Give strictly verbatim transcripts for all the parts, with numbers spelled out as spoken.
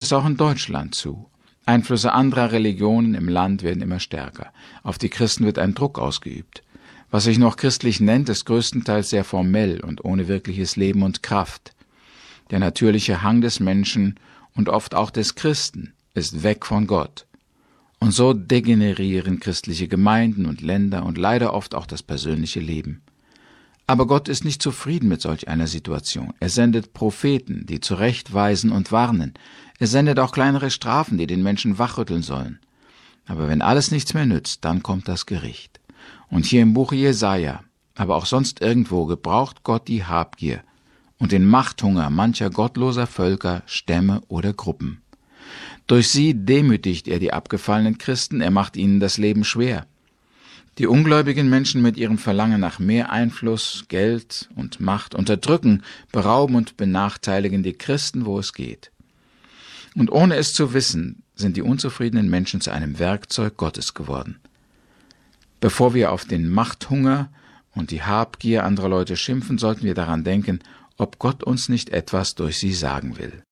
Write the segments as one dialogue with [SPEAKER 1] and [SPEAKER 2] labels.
[SPEAKER 1] es auch in Deutschland zu. Einflüsse anderer Religionen im Land werden immer stärker. Auf die Christen wird ein Druck ausgeübt. Was sich noch christlich nennt, ist größtenteils sehr formell und ohne wirkliches Leben und Kraft. Der natürliche Hang des Menschen und oft auch des Christen ist weg von Gott. Und so degenerieren christliche Gemeinden und Länder und leider oft auch das persönliche Leben. Aber Gott ist nicht zufrieden mit solch einer Situation. Er sendet Propheten, die zurechtweisen und warnen. Er sendet auch kleinere Strafen, die den Menschen wachrütteln sollen. Aber wenn alles nichts mehr nützt, dann kommt das Gericht. Und hier im Buche Jesaja, aber auch sonst irgendwo, gebraucht Gott die Habgier und den Machthunger mancher gottloser Völker, Stämme oder Gruppen. Durch sie demütigt er die abgefallenen Christen, er macht ihnen das Leben schwer. Die ungläubigen Menschen mit ihrem Verlangen nach mehr Einfluss, Geld und Macht unterdrücken, berauben und benachteiligen die Christen, wo es geht. Und ohne es zu wissen, sind die unzufriedenen Menschen zu einem Werkzeug Gottes geworden. Bevor wir auf den Machthunger und die Habgier anderer Leute schimpfen, sollten wir daran denken, ob Gott uns nicht etwas durch sie sagen will.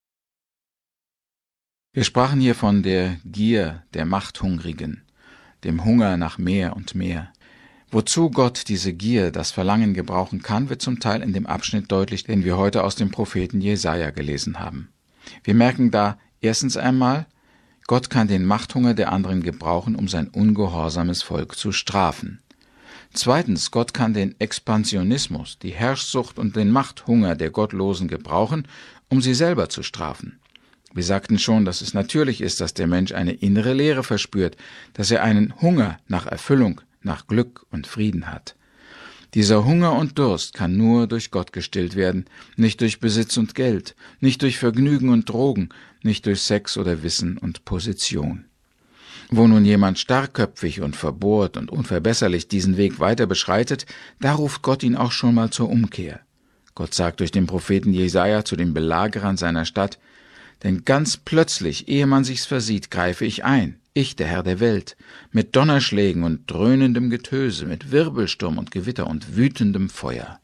[SPEAKER 1] Wir sprachen hier von der Gier der Machthungrigen, dem Hunger nach mehr und mehr. Wozu Gott diese Gier, das Verlangen gebrauchen kann, wird zum Teil in dem Abschnitt deutlich, den wir heute aus dem Propheten Jesaja gelesen haben. Wir merken da erstens einmal, Gott kann den Machthunger der anderen gebrauchen, um sein ungehorsames Volk zu strafen. Zweitens, Gott kann den Expansionismus, die Herrschsucht und den Machthunger der Gottlosen gebrauchen, um sie selber zu strafen. Wir sagten schon, dass es natürlich ist, dass der Mensch eine innere Leere verspürt, dass er einen Hunger nach Erfüllung, nach Glück und Frieden hat. Dieser Hunger und Durst kann nur durch Gott gestillt werden, nicht durch Besitz und Geld, nicht durch Vergnügen und Drogen, nicht durch Sex oder Wissen und Position. Wo nun jemand starrköpfig und verbohrt und unverbesserlich diesen Weg weiter beschreitet, da ruft Gott ihn auch schon mal zur Umkehr. Gott sagt durch den Propheten Jesaja zu den Belagerern seiner Stadt: Denn ganz plötzlich, ehe man sich's versieht, greife ich ein, ich, der Herr der Welt, mit Donnerschlägen und dröhnendem Getöse, mit Wirbelsturm und Gewitter und wütendem Feuer.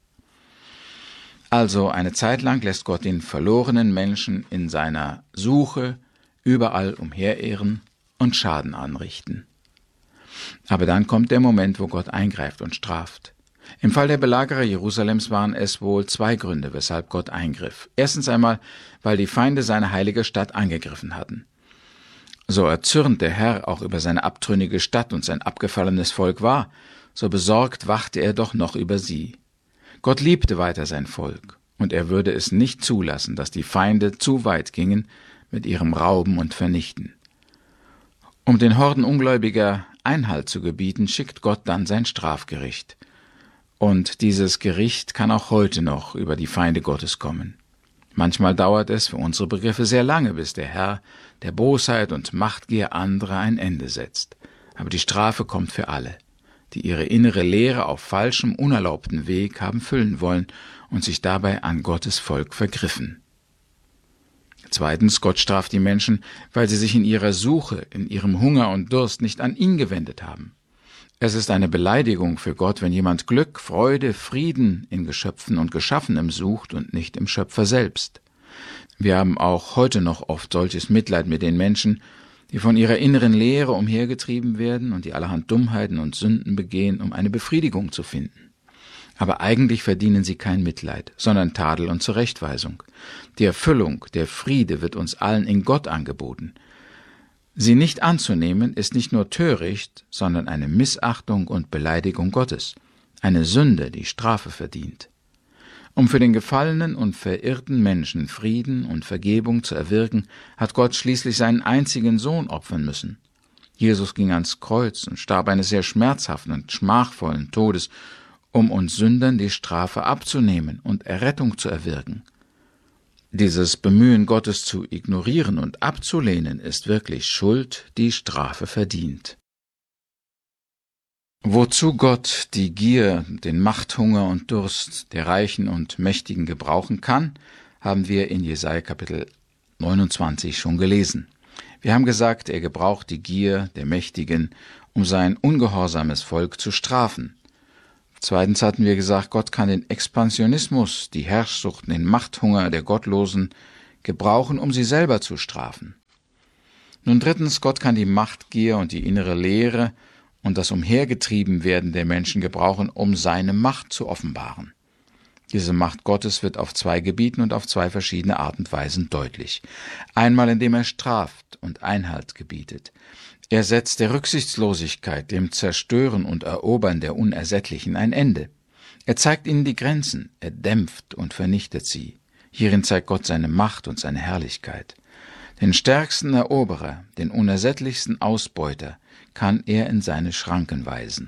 [SPEAKER 1] Also eine Zeit lang lässt Gott den verlorenen Menschen in seiner Suche überall umherirren und Schaden anrichten. Aber dann kommt der Moment, wo Gott eingreift und straft. Im Fall der Belagerer Jerusalems waren es wohl zwei Gründe, weshalb Gott eingriff. Erstens einmal, weil die Feinde seine heilige Stadt angegriffen hatten. So erzürnt der Herr auch über seine abtrünnige Stadt und sein abgefallenes Volk war, so besorgt wachte er doch noch über sie. Gott liebte weiter sein Volk, und er würde es nicht zulassen, dass die Feinde zu weit gingen mit ihrem Rauben und Vernichten. Um den Horden Ungläubiger Einhalt zu gebieten, schickt Gott dann sein Strafgericht. Und dieses Gericht kann auch heute noch über die Feinde Gottes kommen. Manchmal dauert es für unsere Begriffe sehr lange, bis der Herr der Bosheit und Machtgier anderer ein Ende setzt. Aber die Strafe kommt für alle, die ihre innere Lehre auf falschem, unerlaubten Weg haben füllen wollen und sich dabei an Gottes Volk vergriffen. Zweitens, Gott straft die Menschen, weil sie sich in ihrer Suche, in ihrem Hunger und Durst nicht an ihn gewendet haben. Es ist eine Beleidigung für Gott, wenn jemand Glück, Freude, Frieden in Geschöpfen und Geschaffenem sucht und nicht im Schöpfer selbst. Wir haben auch heute noch oft solches Mitleid mit den Menschen, die von ihrer inneren Lehre umhergetrieben werden und die allerhand Dummheiten und Sünden begehen, um eine Befriedigung zu finden. Aber eigentlich verdienen sie kein Mitleid, sondern Tadel und Zurechtweisung. Die Erfüllung, der Friede wird uns allen in Gott angeboten. Sie nicht anzunehmen, ist nicht nur töricht, sondern eine Missachtung und Beleidigung Gottes, eine Sünde, die Strafe verdient. Um für den gefallenen und verirrten Menschen Frieden und Vergebung zu erwirken, hat Gott schließlich seinen einzigen Sohn opfern müssen. Jesus ging ans Kreuz und starb eines sehr schmerzhaften und schmachvollen Todes, um uns Sündern die Strafe abzunehmen und Errettung zu erwirken. Dieses Bemühen Gottes zu ignorieren und abzulehnen ist wirklich Schuld, die Strafe verdient. Wozu Gott die Gier, den Machthunger und Durst der Reichen und Mächtigen gebrauchen kann, haben wir in Jesaja Kapitel neunundzwanzig schon gelesen. Wir haben gesagt, er gebraucht die Gier der Mächtigen, um sein ungehorsames Volk zu strafen. Zweitens hatten wir gesagt, Gott kann den Expansionismus, die Herrschsucht, den Machthunger der Gottlosen gebrauchen, um sie selber zu strafen. Nun drittens, Gott kann die Machtgier und die innere Leere und das Umhergetriebenwerden der Menschen gebrauchen, um seine Macht zu offenbaren. Diese Macht Gottes wird auf zwei Gebieten und auf zwei verschiedene Art und Weisen deutlich. Einmal, indem er straft und Einhalt gebietet. Er setzt der Rücksichtslosigkeit, dem Zerstören und Erobern der Unersättlichen ein Ende. Er zeigt ihnen die Grenzen, er dämpft und vernichtet sie. Hierin zeigt Gott seine Macht und seine Herrlichkeit. Den stärksten Eroberer, den unersättlichsten Ausbeuter, kann er in seine Schranken weisen.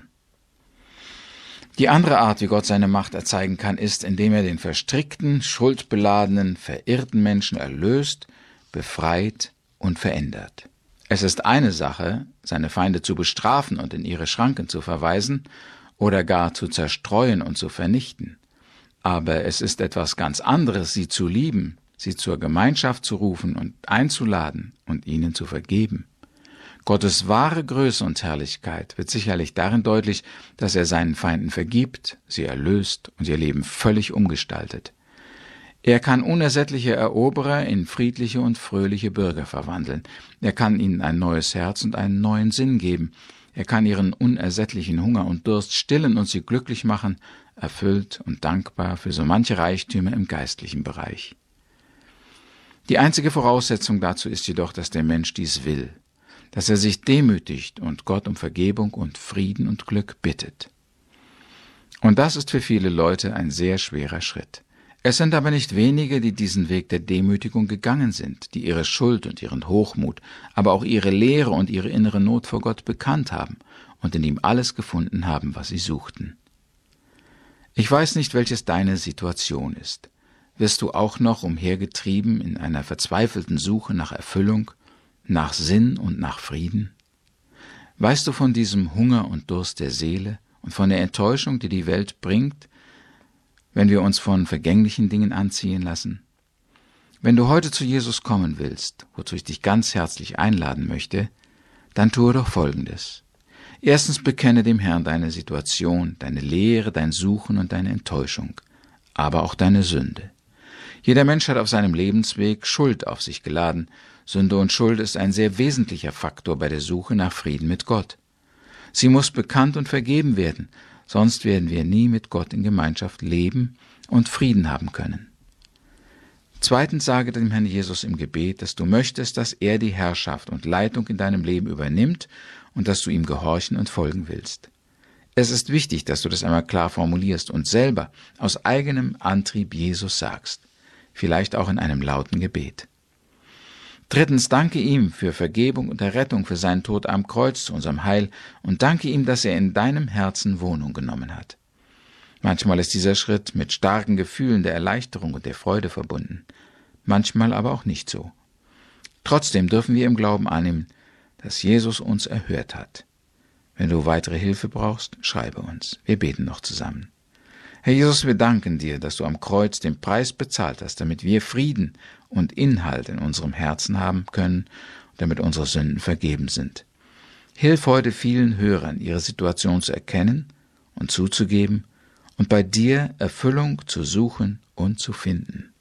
[SPEAKER 1] Die andere Art, wie Gott seine Macht erzeigen kann, ist, indem er den verstrickten, schuldbeladenen, verirrten Menschen erlöst, befreit und verändert. Es ist eine Sache, seine Feinde zu bestrafen und in ihre Schranken zu verweisen oder gar zu zerstreuen und zu vernichten. Aber es ist etwas ganz anderes, sie zu lieben, sie zur Gemeinschaft zu rufen und einzuladen und ihnen zu vergeben. Gottes wahre Größe und Herrlichkeit wird sicherlich darin deutlich, dass er seinen Feinden vergibt, sie erlöst und ihr Leben völlig umgestaltet. Er kann unersättliche Eroberer in friedliche und fröhliche Bürger verwandeln. Er kann ihnen ein neues Herz und einen neuen Sinn geben. Er kann ihren unersättlichen Hunger und Durst stillen und sie glücklich machen, erfüllt und dankbar für so manche Reichtümer im geistlichen Bereich. Die einzige Voraussetzung dazu ist jedoch, dass der Mensch dies will, dass er sich demütigt und Gott um Vergebung und Frieden und Glück bittet. Und das ist für viele Leute ein sehr schwerer Schritt. Es sind aber nicht wenige, die diesen Weg der Demütigung gegangen sind, die ihre Schuld und ihren Hochmut, aber auch ihre Leere und ihre innere Not vor Gott bekannt haben und in ihm alles gefunden haben, was sie suchten. Ich weiß nicht, welches deine Situation ist. Wirst du auch noch umhergetrieben in einer verzweifelten Suche nach Erfüllung, nach Sinn und nach Frieden? Weißt du von diesem Hunger und Durst der Seele und von der Enttäuschung, die die Welt bringt, wenn wir uns von vergänglichen Dingen anziehen lassen? Wenn du heute zu Jesus kommen willst, wozu ich dich ganz herzlich einladen möchte, dann tue doch Folgendes. Erstens, bekenne dem Herrn deine Situation, deine Leere, dein Suchen und deine Enttäuschung, aber auch deine Sünde. Jeder Mensch hat auf seinem Lebensweg Schuld auf sich geladen. Sünde und Schuld ist ein sehr wesentlicher Faktor bei der Suche nach Frieden mit Gott. Sie muss bekannt und vergeben werden, sonst werden wir nie mit Gott in Gemeinschaft leben und Frieden haben können. Zweitens, sage dem Herrn Jesus im Gebet, dass du möchtest, dass er die Herrschaft und Leitung in deinem Leben übernimmt und dass du ihm gehorchen und folgen willst. Es ist wichtig, dass du das einmal klar formulierst und selber aus eigenem Antrieb Jesus sagst, vielleicht auch in einem lauten Gebet. Drittens, danke ihm für Vergebung und Errettung, für seinen Tod am Kreuz zu unserem Heil und danke ihm, dass er in deinem Herzen Wohnung genommen hat. Manchmal ist dieser Schritt mit starken Gefühlen der Erleichterung und der Freude verbunden, manchmal aber auch nicht so. Trotzdem dürfen wir im Glauben annehmen, dass Jesus uns erhört hat. Wenn du weitere Hilfe brauchst, schreibe uns. Wir beten noch zusammen. Herr Jesus, wir danken dir, dass du am Kreuz den Preis bezahlt hast, damit wir Frieden und Inhalt in unserem Herzen haben können und damit unsere Sünden vergeben sind. Hilf heute vielen Hörern, ihre Situation zu erkennen und zuzugeben und bei dir Erfüllung zu suchen und zu finden.